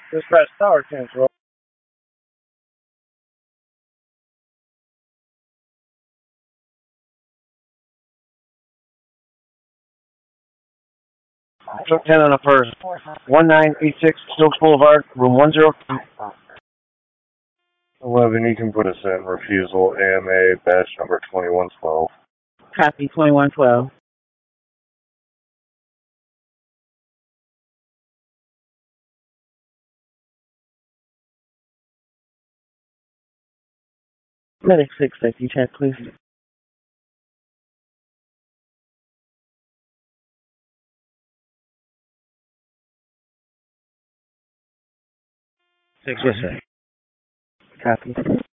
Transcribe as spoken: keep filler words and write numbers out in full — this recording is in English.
Dispatch Tower Control. Truck ten on the first. one nine eight six Stokes Boulevard, room one zero two. eleven, you can put us in refusal A M A badge number twenty-one twelve. Copy, twenty-one twelve. Medic six safety check, please. Six, yes, sir. Copy.